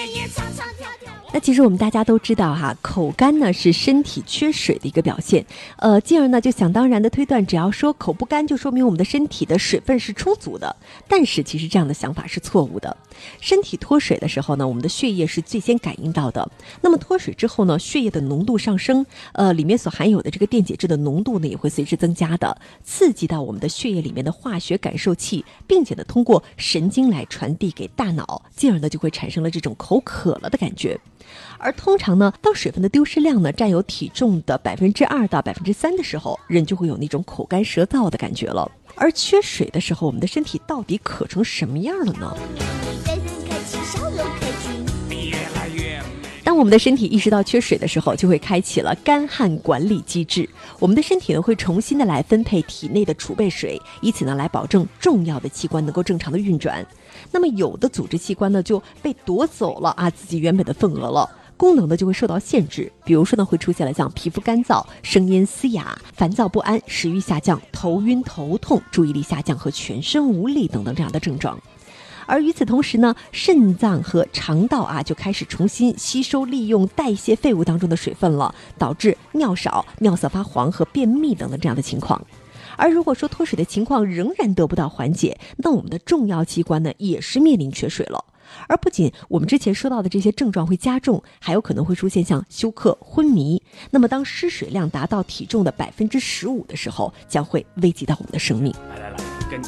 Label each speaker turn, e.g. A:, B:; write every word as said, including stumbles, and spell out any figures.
A: 那其实我们大家都知道哈，口干呢是身体缺水的一个表现，呃，进而呢就想当然的推断，只要说口不干，就说明我们的身体的水分是充足的。但是其实这样的想法是错误的。身体脱水的时候呢，我们的血液是最先感应到的。那么脱水之后呢，血液的浓度上升，呃，里面所含有的这个电解质的浓度呢也会随之增加的，刺激到我们的血液里面的化学感受器，并且呢通过神经来传递给大脑，进而呢就会产生了这种口渴了的感觉。而通常呢，当水分的丢失量呢占有体重的百分之二到百分之三的时候，人就会有那种口干舌燥的感觉了。而缺水的时候，我们的身体到底渴成什么样了呢？当我们的身体意识到缺水的时候，就会开启了干旱管理机制。我们的身体呢会重新的来分配体内的储备水，以此呢来保证重要的器官能够正常的运转。那么有的组织器官呢就被夺走了啊自己原本的份额了，功能呢就会受到限制。比如说呢会出现了像皮肤干燥、声音嘶哑、烦躁不安、食欲下降、头晕头痛、注意力下降和全身无力等等这样的症状。而与此同时呢，肾脏和肠道啊就开始重新吸收利用代谢废物当中的水分了，导致尿少、尿色发黄和便秘等等这样的情况。而如果说脱水的情况仍然得不到缓解，那我们的重要器官呢也是面临缺水了。而不仅我们之前说到的这些症状会加重，还有可能会出现像休克、昏迷。那么当失水量达到体重的百分之十五的时候，将会危及到我们的生命。来来来